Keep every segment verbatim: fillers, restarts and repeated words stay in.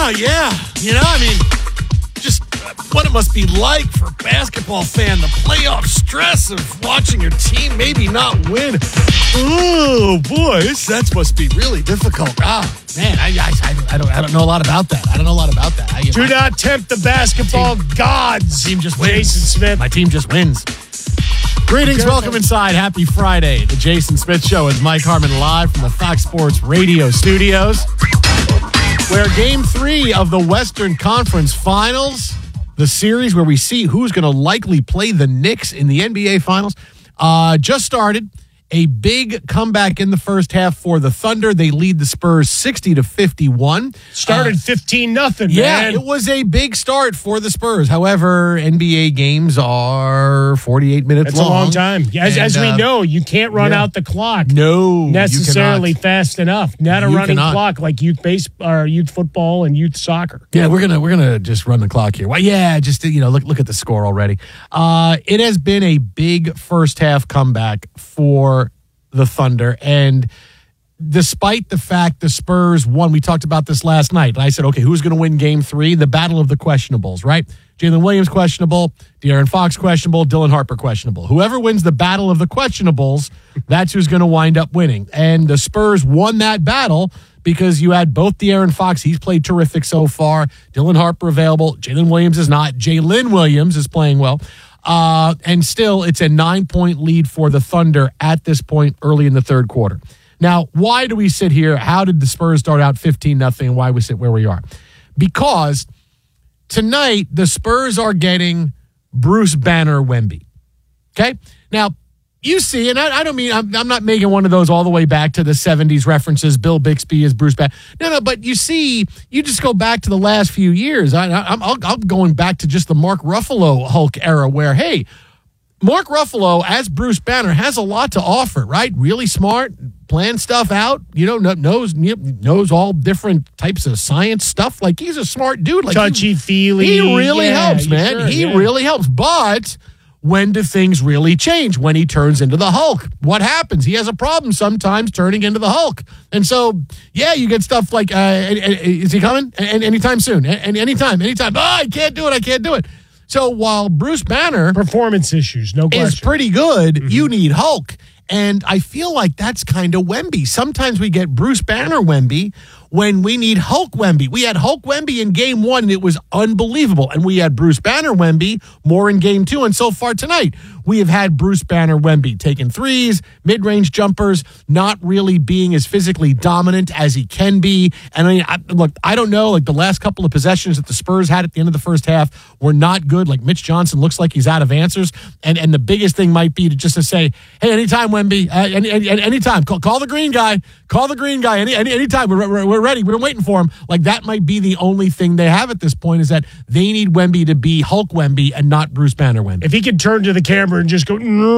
Oh, yeah. You know, I mean, just what it must be like for a basketball fan, the playoff stress of watching your team maybe not win. Oh, boy, this that must be really difficult. Ah, man, I, I, I, don't, I don't know a lot about that. I don't know a lot about that. I, Do my, not tempt the basketball team, gods. Team just wins. Jason Smith. My team just wins. Greetings, Good welcome thing. inside. Happy Friday. The Jason Smith Show is Mike Harmon live from the Fox Sports Radio studios, where game three of the Western Conference Finals, the series where we see who's going to likely play the Knicks in the N B A Finals, uh, just started. A big comeback in the first half for the Thunder. They lead the Spurs sixty to fifty-one. Started Uh, fifteen nothing, Yeah, man. it was a big start for the Spurs. However, N B A games are forty-eight minutes It's long. a long time. As, And, as we uh, know, you can't run yeah. out the clock No, necessarily you cannot. fast enough. Not a You running cannot. clock like youth base or youth football and youth soccer. Yeah, we're gonna we're gonna just run the clock here. Well, yeah, just you know, look look at the score already. Uh, it has been a big first half comeback for the Thunder, and despite the fact the Spurs won, we talked about this last night. I said, okay, who's going to win Game Three? The battle of the questionables, right? Jalen Williams questionable, De'Aaron Fox questionable, Dylan Harper questionable. Whoever wins the battle of the questionables, that's who's going to wind up winning. And the Spurs won that battle because you had both De'Aaron Fox. He's played terrific so far. Dylan Harper available. Jalen Williams is not. Jalen Williams is playing well. Uh, and still, it's a nine-point lead for the Thunder at this point early in the third quarter. Now, why do we sit here? How did the Spurs start out fifteen nothing, and why we sit where we are? Because tonight, the Spurs are getting Bruce Banner Wemby. Okay? Now, you see, and I, I don't mean, I'm, I'm not making one of those all the way back to the seventies references, Bill Bixby as Bruce Banner. No, no, but you see, you just go back to the last few years. I, I, I'm, I'm going back to just the Mark Ruffalo Hulk era where, hey, Mark Ruffalo as Bruce Banner has a lot to offer, right? Really smart, plan stuff out, you know, knows knows all different types of science stuff. Like, he's a smart dude. Like, Touchy-feely. He, he really Yeah, helps, man. sure, he yeah. really helps. But when do things really change? When he turns into the Hulk. What happens? He has a problem sometimes turning into the Hulk. And so, yeah, you get stuff like, uh, is he coming? And anytime soon. And anytime, anytime. Oh, I can't do it. I can't do it. So while Bruce Banner Performance issues, no question. is pretty good, mm-hmm. you need Hulk. And I feel like that's kind of Wemby. Sometimes we get Bruce Banner Wemby when we need Hulk Wemby. We had Hulk Wemby in game one, and it was unbelievable. And we had Bruce Banner Wemby more in game two. And so far tonight, we have had Bruce Banner Wemby taking threes, mid-range jumpers, not really being as physically dominant as he can be. And I mean, I, look, I don't know, like the last couple of possessions that the Spurs had at the end of the first half were not good. Like Mitch Johnson looks like he's out of answers. And and the biggest thing might be to just to say, hey, anytime, Wemby, uh, any, any, anytime, call, call the green guy, call the green guy, any, any anytime, we're, we're, we're ready, we're waiting for him. Like, that might be the only thing they have at this point, is that they need Wemby to be Hulk Wemby and not Bruce Banner Wemby. If he could turn to the camera and just go,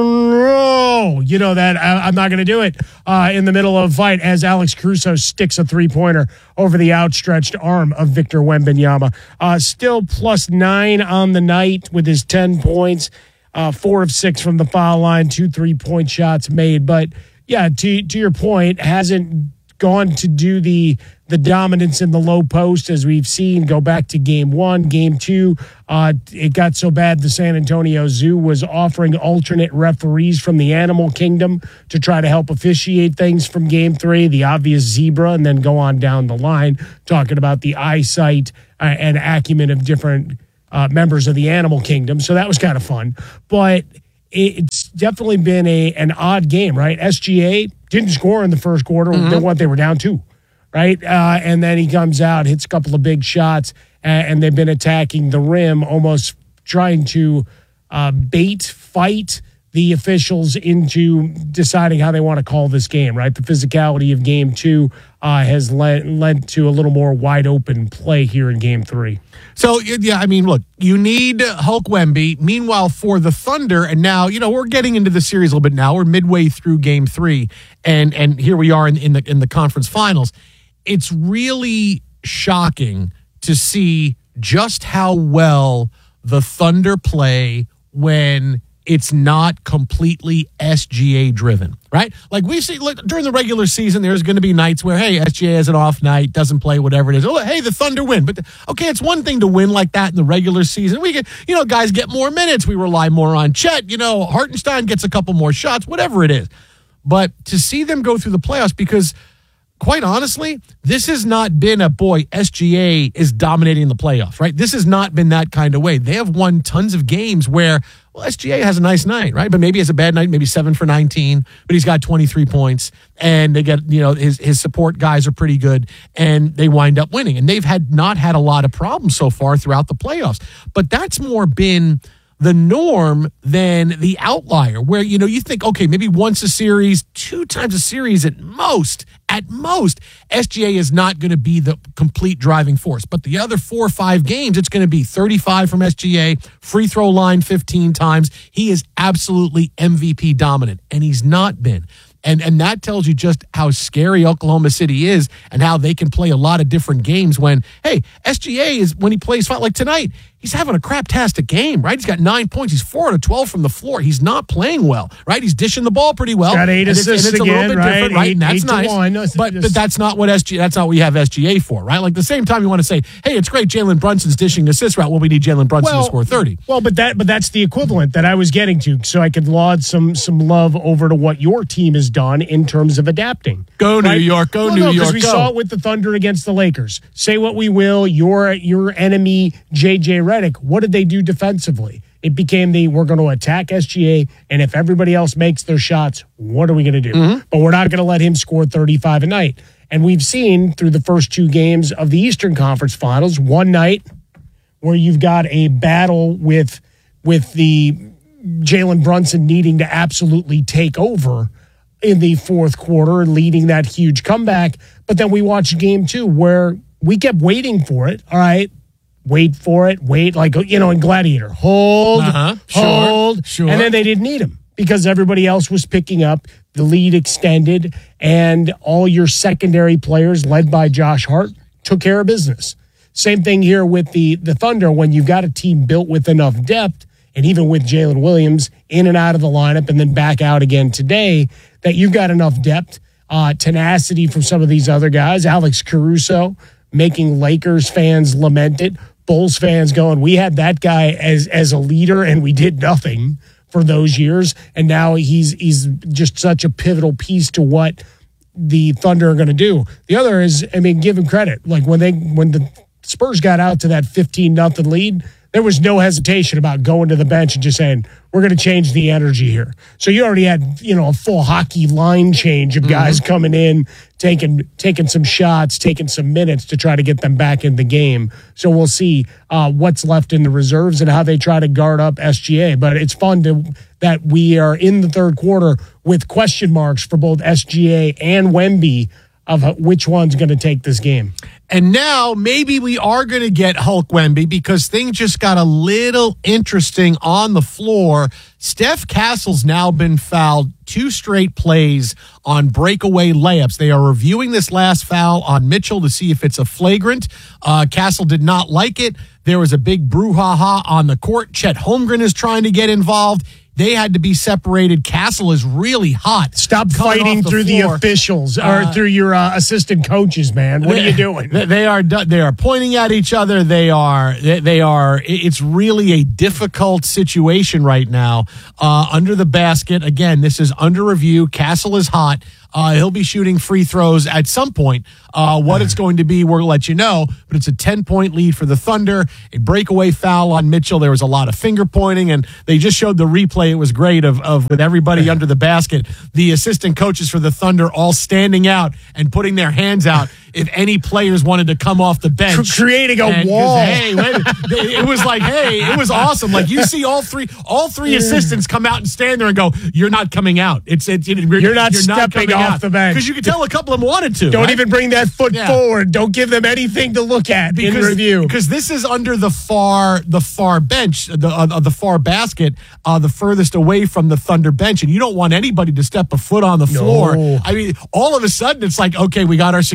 no, you know that, I, I'm not going to do it uh, in the middle of a fight, as Alex Caruso sticks a three-pointer over the outstretched arm of Victor Wembanyama. Uh, still plus nine on the night with his ten points, uh, four of six from the foul line, two three-point shots made. But, yeah, to to your point, hasn't gone to do the the dominance in the low post as we've seen. Go back to game one, game two. Uh, it got so bad the San Antonio Zoo was offering alternate referees from the animal kingdom to try to help officiate things from game three, the obvious zebra, and then go on down the line, talking about the eyesight uh, and acumen of different uh, members of the animal kingdom. So that was kind of fun. But it's definitely been a an odd game, right? S G A didn't score in the first quarter. Mm-hmm. They, what, they were down two. Right. Uh, and then he comes out, hits a couple of big shots, uh, and they've been attacking the rim, almost trying to uh, bait, fight the officials into deciding how they want to call this game. Right. The physicality of game two uh, has led, led to a little more wide open play here in game three. So, yeah, I mean, look, you need Hulk Wemby. Meanwhile, for the Thunder, and now, you know, we're getting into the series a little bit now. We're midway through game three, and and here we are in, in the in the conference finals. It's really shocking to see just how well the Thunder play when it's not completely S G A driven, right? Like we see look, during the regular season, there's going to be nights where, hey, S G A has an off night, doesn't play, whatever it is. Oh, hey, the Thunder win. But, okay, it's one thing to win like that in the regular season. We get, you know, guys get more minutes. We rely more on Chet. You know, Hartenstein gets a couple more shots, whatever it is. But to see them go through the playoffs, because quite honestly, this has not been a, boy, S G A is dominating the playoffs, right? This has not been that kind of way. They have won tons of games where, well, S G A has a nice night, right? But maybe he has a bad night, maybe seven for nineteen, but he's got twenty-three points, and they get, you know, his, his support guys are pretty good, and they wind up winning. And they've had not had a lot of problems so far throughout the playoffs. But that's more been the norm than the outlier, where, you know, you think, okay, maybe once a series, two times a series at most, at most, S G A is not going to be the complete driving force. But the other four or five games, it's going to be thirty-five from S G A, free throw line fifteen times. He is absolutely M V P dominant, and he's not been. And and that tells you just how scary Oklahoma City is and how they can play a lot of different games when, hey, S G A is, when he plays, like tonight, he's having a craptastic game, right? He's got nine points. He's four out of twelve from the floor. He's not playing well, right? He's dishing the ball pretty well. Got eight and assists it's, and it's again, a little bit right? different, right? Eight, And that's eight nice. To one. But, but that's not what S G A, that's not what you have S G A for, right? Like the same time you want to say, hey, it's great Jalen Brunson's dishing assist route. Well, we need Jalen Brunson well, to score thirty. Well, but that but that's the equivalent that I was getting to, so I could laud some some love over to what your team has done in terms of adapting. Go New right? York, go well, New no, York, because we go. saw it with the Thunder against the Lakers. Say what we will, your your enemy J J Redick. What did they do defensively? It became the, we're going to attack S G A, and if everybody else makes their shots, what are we going to do? Mm-hmm. But we're not going to let him score thirty-five a night. And we've seen through the first two games of the Eastern Conference Finals, one night where you've got a battle with with the Jalen Brunson needing to absolutely take over in the fourth quarter, leading that huge comeback. But then we watched game two where we kept waiting for it. All right, wait for it, wait, like, you know, in Gladiator, hold, uh-huh. sure, hold, sure. And then they didn't need him because everybody else was picking up, the lead extended, and all your secondary players, led by Josh Hart, took care of business. Same thing here with the, the Thunder. When you've got a team built with enough depth, and even with Jalen Williams in and out of the lineup and then back out again today, that you've got enough depth, uh, tenacity from some of these other guys. Alex Caruso making Lakers fans lament it. Bulls fans going, we had that guy as as a leader and we did nothing for those years. And now he's he's just such a pivotal piece to what the Thunder are going to do. The other is, I mean, give him credit. Like when they when the Spurs got out to that fifteen nothing lead, there was no hesitation about going to the bench and just saying, we're going to change the energy here. So you already had, you know, a full hockey line change of guys mm-hmm. coming in, taking taking some shots, taking some minutes to try to get them back in the game. So we'll see uh, what's left in the reserves and how they try to guard up S G A. But it's fun to, that we are in the third quarter with question marks for both S G A and Wemby of which one's going to take this game. And now maybe we are going to get Hulk Wemby because things just got a little interesting on the floor. Steph Castle's now been fouled two straight plays on breakaway layups. They are reviewing this last foul on Mitchell to see if it's a flagrant. Uh, Castle did not like it. There was a big brouhaha on the court. Chet Holmgren is trying to get involved. They had to be separated. Castle is really hot. Stop fighting the through floor. the officials or uh, through your uh, assistant coaches, man. What they, are you doing? They are they are pointing at each other. They are they, they are. It's really a difficult situation right now. Uh, under the basket again. This is under review. Castle is hot. Uh, he'll be shooting free throws at some point. Uh, what it's going to be, we'll let you know. But it's a ten-point lead for the Thunder. A breakaway foul on Mitchell. There was a lot of finger pointing, and they just showed the replay. It was great of, of with everybody under the basket. The assistant coaches for the Thunder all standing out and putting their hands out if any players wanted to come off the bench. Creating a and, wall. Hey, wait, it was like, hey, it was awesome. Like you see all three all three assistants come out and stand there and go, you're not coming out. It's, it's You're, you're not you're stepping not off the bench. Because you could tell a couple of them wanted to. Don't right? even bring that foot yeah. forward. Don't give them anything to look at because, in review. Because this is under the far the far bench, the uh, the far basket, uh, the furthest away from the Thunder bench, and you don't want anybody to step a foot on the floor. No. I mean, all of a sudden it's like, okay, we got our security guard.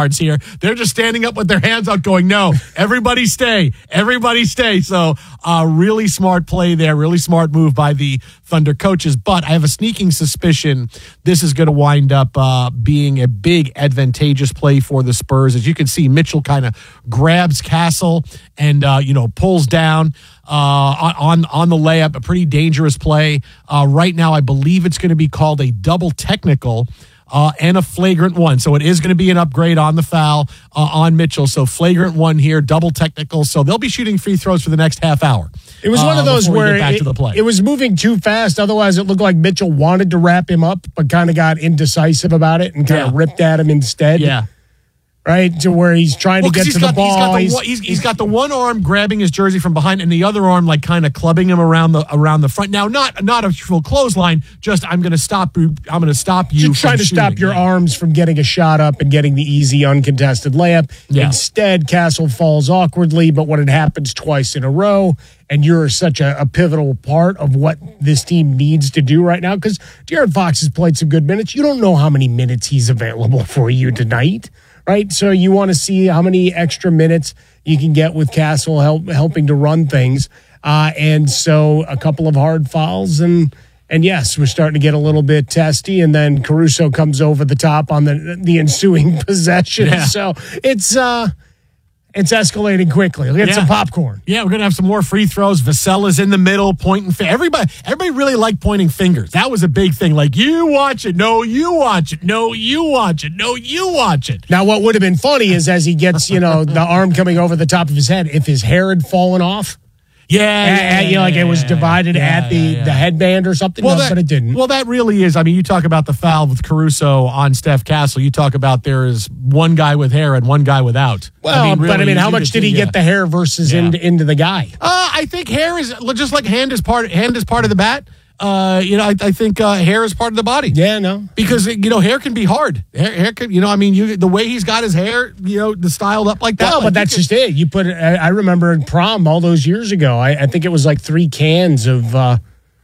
guards here. They're just standing up with their hands out going, no, everybody stay. Everybody stay. So uh, really smart play there. Really smart move by the Thunder coaches. But I have a sneaking suspicion this is going to wind up uh, being a big advantageous play for the Spurs. As you can see, Mitchell kind of grabs Castle and, uh, you know, pulls down uh, on, on the layup. A pretty dangerous play. Uh, right now, I believe it's going to be called a double technical. Uh, and a flagrant one. So it is going to be an upgrade on the foul uh, on Mitchell. So flagrant one here, double technical. So they'll be shooting free throws for the next half hour. It was one uh, of those where back it, to the play. it was moving too fast. Otherwise, it looked like Mitchell wanted to wrap him up, but kind of got indecisive about it and kind of Yeah. ripped at him instead. Yeah. Right? To where he's trying Well, to get he's to got, the ball. He's got the, He's- one- he's, he's got the one arm grabbing his jersey from behind and the other arm like kind of clubbing him around the around the front. Now, not not a full clothesline, just I'm going to stop you. I'm going to stop you. You're trying from to stop shooting. your Yeah. arms from getting a shot up and getting the easy, uncontested layup. Yeah. Instead, Castle falls awkwardly, but when it happens twice in a row, and you're such a, a pivotal part of what this team needs to do right now, because De'Aaron Fox has played some good minutes. You don't know how many minutes he's available for you tonight, right? So you want to see how many extra minutes you can get with Castle help, helping to run things. Uh, and so a couple of hard fouls and And yes, we're starting to get a little bit testy, and then Caruso comes over the top on the the ensuing possession. Yeah. So it's uh, it's escalating quickly. Let's get Yeah. some popcorn. Yeah, we're gonna have some more free throws. Vasella's in the middle, pointing. Fi- everybody, everybody really liked pointing fingers. That was a big thing. Like, you watch it, no, you watch it, no, you watch it, no, you watch it. Now, what would have been funny is as he gets, you know, the arm coming over the top of his head, if his hair had fallen off, Yeah, at, at, you know, like it was divided yeah, at the, yeah, yeah. the headband or something. Well, no, that, but it didn't. Well, that really is. I mean, you talk about the foul with Caruso on Steph Castle. You talk about there is one guy with hair and one guy without. Well, I mean, but I really, mean, how you much could did he see, get yeah. the hair versus Yeah. into, into the guy? Uh, I think hair is just like hand is part. Hand is part of the bat. Uh, you know, I, I think uh, hair is part of the body. Yeah, no. Because, you know, hair can be hard. Hair, hair can, you know, I mean, you the way he's got his hair, you know, the styled up like that. Well, like but that's you just it. You put it, I I remember in prom all those years ago, I, I think it was like three cans of uh,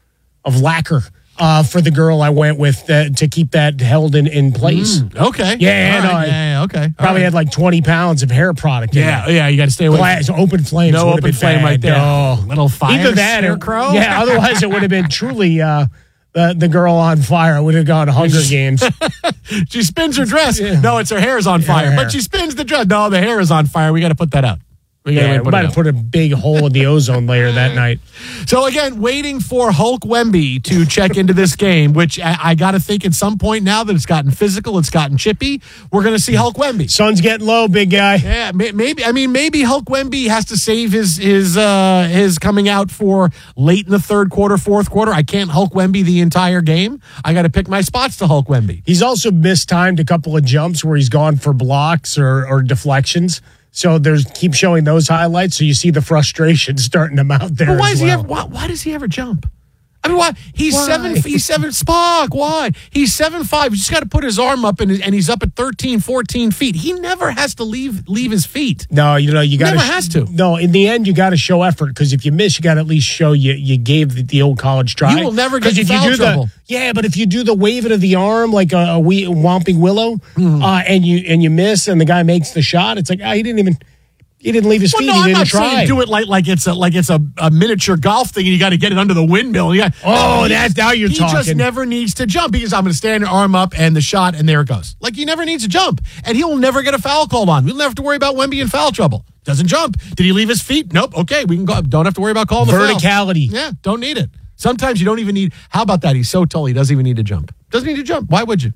of lacquer uh, for the girl I went with uh, to keep that held in, in place. could- Okay. Yeah, All no, right. I- yeah, yeah, okay. All Probably right. had like twenty pounds of hair product in Yeah, it. yeah, you got to stay away. Glass, open flames. No would have open been flame bad. right there. Oh. Little fire Either that or scarecrow. Yeah, otherwise it would have been truly uh, the, the girl on fire. I would have gone Hunger Games. She spins her dress. No, it's her hair is on fire. her But hair. she spins the dress. No, the hair is on fire. We got to put that out. We got Yeah, to we might have put a big hole in the ozone layer that night. So again, waiting for Hulk Wemby to check into this game, which I, I got to think at some point now that it's gotten physical, it's gotten chippy. We're going to see Hulk Wemby. Sun's getting low, big guy. Yeah, may- maybe. I mean, maybe Hulk Wemby has to save his his uh, his coming out for late in the third quarter, fourth quarter. I can't Hulk Wemby the entire game. I got to pick my spots to Hulk Wemby. He's also mistimed a couple of jumps where he's gone for blocks or, or deflections. So there's keep showing those highlights. So you see the frustration starting to mount there. But why as does he well. ever? Why, why does he ever jump? I mean, why? He's Why? seven. He's seven. Spock. Why? He's seven five. He's just got to put his arm up, and, and he's up at thirteen, fourteen feet. He never has to leave leave his feet. No, you know, you got Never has to. No, in the end, you got to show effort because if you miss, you got to at least show you you gave the, the old college try. You will never get 'Cause in if you foul do trouble. The, yeah, but if you do the waving of the arm like a, a wee, Whomping Willow, Mm-hmm. uh, and you and you miss, and the guy makes the shot, it's like ah, he didn't even he didn't leave his Well, feet. no, he I'm didn't not try. saying do it like like it's a like it's a, a miniature golf thing, and you got to get it under the windmill. You got, Oh, No, that's- now you're he talking. just never needs to jump because I'm going to stand your arm up and the shot, and there it goes. Like he never needs to jump, and he'll never get a foul called on. We'll never have to worry about Wemby in foul trouble. Doesn't jump. Did he leave his feet? Nope. Okay, we can go. Don't have to worry about calling the foul. Verticality. Yeah, don't need it. Sometimes you don't even need. How about that? He's so tall, he doesn't even need to jump. Doesn't need to jump. Why would you?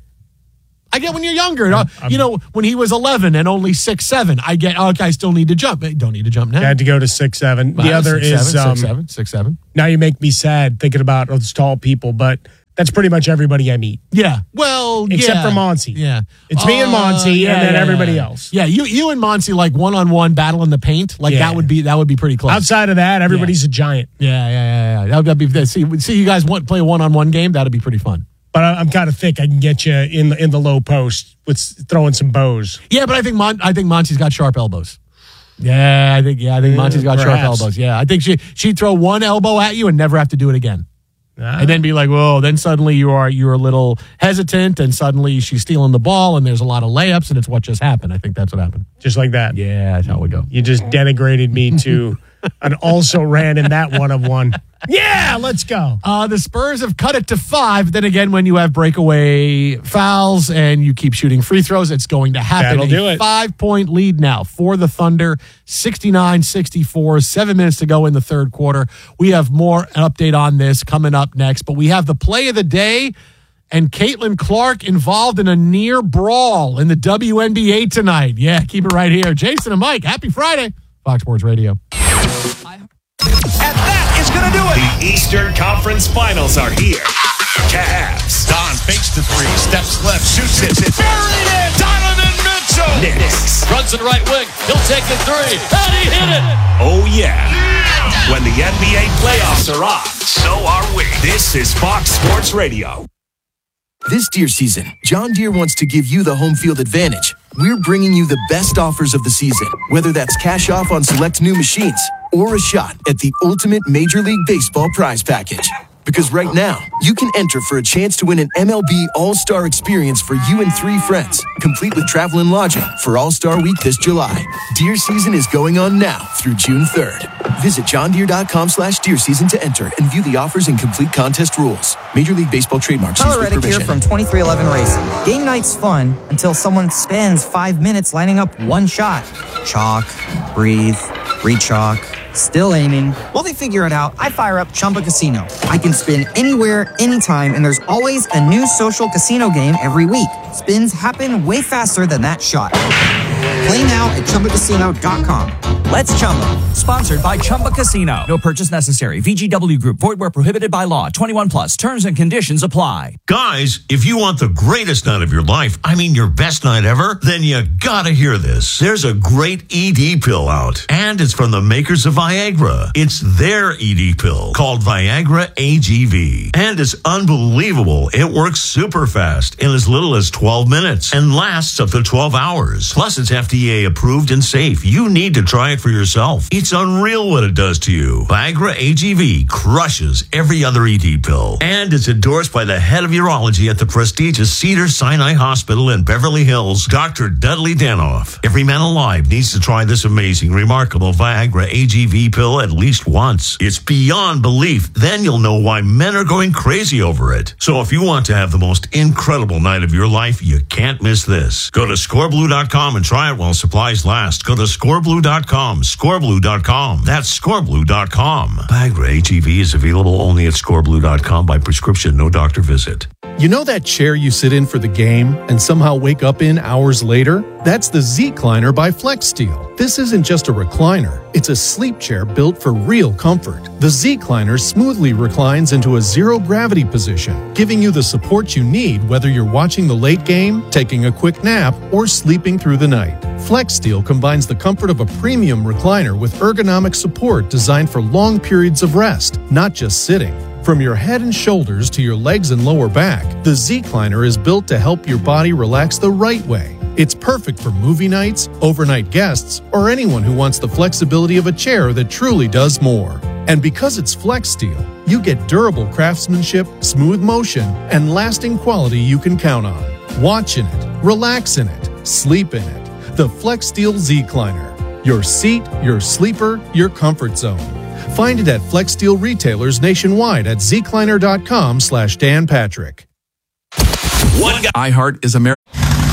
I get when you're younger. uh, you know, when he was eleven and only six seven, I get, oh, okay, I still need to jump. Hey, don't need to jump now. I had to go to six seven. The Wow, other six, is seven, um, six, seven, six, seven. now you make me sad thinking about those tall people, but that's pretty much everybody I meet. Yeah. Well, Except yeah. for Monty. Yeah. It's me and Monty, and then everybody else. Yeah, you you and Monty like one on one battle in the paint. Like Yeah. that would be that would be pretty close. Outside of that, everybody's a giant. Yeah, yeah, yeah, yeah. That would be see see you guys want play a one on one game. That'd be pretty fun. But I- I'm kind of thick. I can get you in the in the low post with s- throwing some bows. Yeah, but I think Mon- I think Monty's got sharp elbows. Yeah, I think yeah, I think Monty's got sharp perhaps. elbows. Yeah, I think she she'd throw one elbow at you and never have to do it again. Ah. And then be like, whoa, then suddenly you are you're a little hesitant, and suddenly she's stealing the ball, and there's a lot of layups, and it's what just happened. I think that's what happened. Just like that. Yeah, that's how we go. You just denigrated me to an also ran in that one of one. Yeah, let's go. Uh, the Spurs have cut it to five. Then again, when you have breakaway fouls and you keep shooting free throws, it's going to happen. That'll do it. Five-point lead now for the Thunder, sixty-nine sixty-four, seven minutes to go in the third quarter. We have more an update on this coming up next, but we have the play of the day and Caitlin Clark involved in a near brawl in the W N B A tonight. Yeah, keep it right here. Jason and Mike, happy Friday. Fox Sports Radio. And that is going to do it. The Eastern Conference Finals are here. Cavs. Don fakes the three, steps left, shoots it. Buried it. Donovan Mitchell. Knicks. Runs it right wing. He'll take the three. And he hit it. Oh, yeah. When the N B A playoffs are on, so are we. This is Fox Sports Radio. This Deere season, John Deere wants to give you the home field advantage. We're bringing you the best offers of the season, whether that's cash off on select new machines or a shot at the ultimate Major League Baseball prize package. Because right now, you can enter for a chance to win an M L B All-Star experience for you and three friends, complete with travel and lodging for All-Star Week this July. Deer season is going on now through June third. Visit johndeere.com slash deer season to enter and view the offers and complete contest rules. Major League Baseball trademarks used with Reddick here permission. from twenty-three eleven Racing. Game night's fun until someone spends five minutes lining up one shot. Chalk, breathe, re-chalk, still aiming. While they figure it out, I fire up Chumba Casino. I can spin anywhere, anytime, and there's always a new social casino game every week. Spins happen way faster than that shot. Play now at chumba casino dot com. Let's Chumba. Sponsored by Chumba Casino. No purchase necessary. V G W Group. Void where prohibited by law. twenty-one plus. Terms and conditions apply. Guys, if you want the greatest night of your life, I mean your best night ever, then you gotta hear this. There's a great E D pill out, and it's from the makers of Viagra. It's their E D pill called Viagra A G V, and it's unbelievable. It works super fast in as little as twelve minutes and lasts up to twelve hours. Plus, it's F D A approved and safe. You need to try it for yourself. It's unreal what it does to you. Viagra A G V crushes every other E D pill, and it's endorsed by the head of urology at the prestigious Cedars-Sinai Hospital in Beverly Hills, Doctor Dudley Danoff. Every man alive needs to try this amazing, remarkable Viagra A G V pill at least once. It's beyond belief. Then you'll know why men are going crazy over it. So if you want to have the most incredible night of your life, you can't miss this. Go to score blue dot com and try it while supplies last. Go to score blue dot com, score blue dot com. That's score blue dot com. Viagra A G V is available only at score blue dot com by prescription, no doctor visit. You know that chair you sit in for the game and somehow wake up in hours later? That's the Z-Cliner by FlexSteel. This isn't just a recliner. It's a sleep chair built for real comfort. The Z-Cliner smoothly reclines into a zero-gravity position, giving you the support you need whether you're watching the late game, taking a quick nap, or sleeping through the night. FlexSteel combines the comfort of a premium recliner with ergonomic support designed for long periods of rest, not just sitting. From your head and shoulders to your legs and lower back, the Z-Cliner is built to help your body relax the right way. It's perfect for movie nights, overnight guests, or anyone who wants the flexibility of a chair that truly does more. And because it's FlexSteel, you get durable craftsmanship, smooth motion, and lasting quality you can count on. Watch in it, relax in it, sleep in it. The FlexSteel Z-Cliner. Your seat, your sleeper, your comfort zone. Find it at FlexSteel retailers nationwide at zcliner.com slash Dan Patrick. One guy. iHeart is America.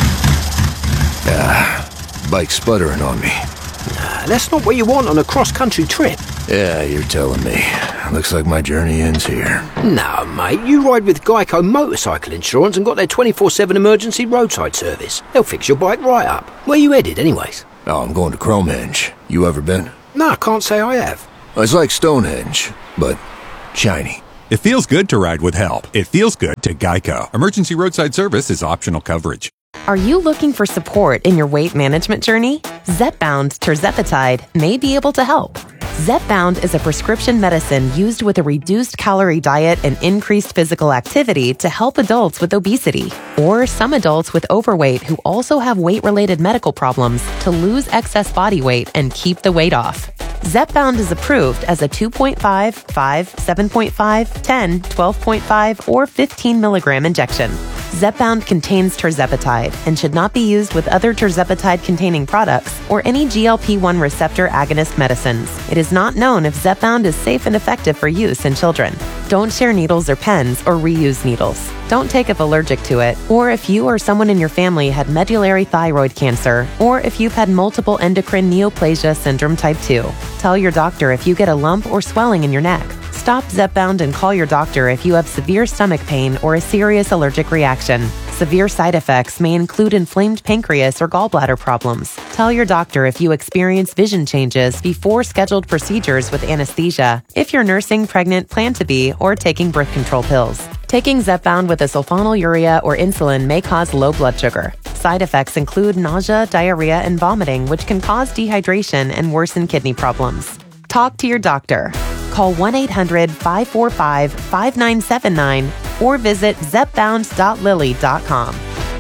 Ah, bike sputtering on me. Nah, that's not what you want on a cross-country trip. Yeah, you're telling me. Looks like my journey ends here. No, mate, you ride with Geico Motorcycle Insurance and got their twenty-four seven emergency roadside service. They'll fix your bike right up. Where you headed, anyways? Oh, I'm going to Cromenge. You ever been? No, I can't say I have. It's like Stonehenge, but shiny. It feels good to ride with help. It feels good to Geico. Emergency roadside service is optional coverage. Are you looking for support in your weight management journey? Zepbound tirzepatide may be able to help. Zepbound is a prescription medicine used with a reduced calorie diet and increased physical activity to help adults with obesity or some adults with overweight who also have weight-related medical problems to lose excess body weight and keep the weight off. Zepbound is approved as a two point five, five, seven point five, ten, twelve point five, or fifteen milligram injection. Zepbound contains tirzepatide and should not be used with other tirzepatide-containing products or any G L P one receptor agonist medicines. It is not known if Zepbound is safe and effective for use in children. Don't share needles or pens or reuse needles. Don't take if allergic to it, or if you or someone in your family had medullary thyroid cancer, or if you've had multiple endocrine neoplasia syndrome type two. Tell your doctor if you get a lump or swelling in your neck. Stop Zepbound and call your doctor if you have severe stomach pain or a serious allergic reaction. Severe side effects may include inflamed pancreas or gallbladder problems. Tell your doctor if you experience vision changes before scheduled procedures with anesthesia, if you're nursing, pregnant, plan to be, or taking birth control pills. Taking Zepbound with a sulfonylurea or insulin may cause low blood sugar. Side effects include nausea, diarrhea, and vomiting, which can cause dehydration and worsen kidney problems. Talk to your doctor. Call one eight hundred, five four five, five nine seven nine or visit zepbound dot lilly dot com.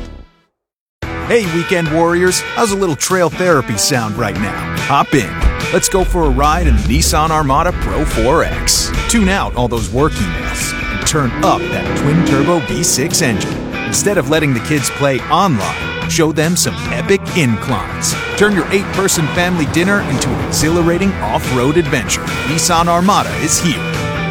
Hey, weekend warriors, how's a little trail therapy sound right now? Hop in. Let's go for a ride in the Nissan Armada Pro four X. Tune out all those work emails and turn up that twin-turbo V six engine. Instead of letting the kids play online, show them some epic inclines. Turn your eight-person family dinner into an exhilarating off-road adventure. Nissan Armada is here.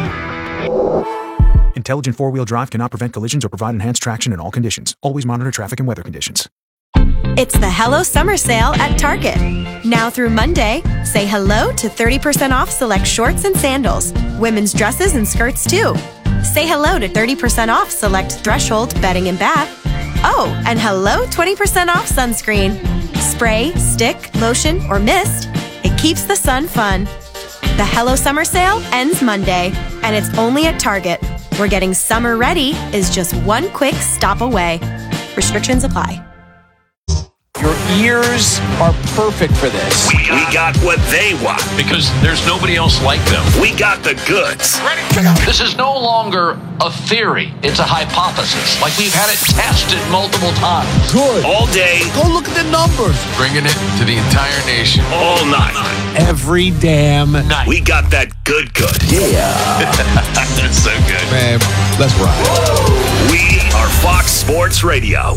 Intelligent four-wheel drive cannot prevent collisions or provide enhanced traction in all conditions. Always monitor traffic and weather conditions. It's the Hello Summer Sale at Target. Now through Monday, say hello to thirty percent off select shorts and sandals, women's dresses and skirts too. Say hello to thirty percent off select Threshold bedding and bath. Oh, and hello twenty percent off sunscreen. Spray, stick, lotion, or mist. It keeps the sun fun. The Hello Summer Sale ends Monday, and it's only at Target, where getting summer ready is just one quick stop away. Restrictions apply. Your ears are perfect for this. We got, we got what they want. Because there's nobody else like them. We got the goods. Ready? This is no longer a theory. It's a hypothesis. Like we've had it tested multiple times. Good. All day. Go look at the numbers. Bringing it to the entire nation. All night. Every damn night. We got that good good. Yeah. That's so good. Man, let's ride. We are Fox Sports Radio.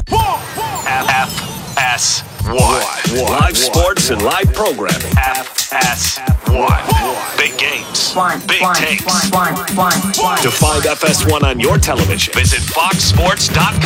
F S one. Live sports and live programming. F S one. Big games. Big takes. To find F S one on your television, visit fox sports dot com.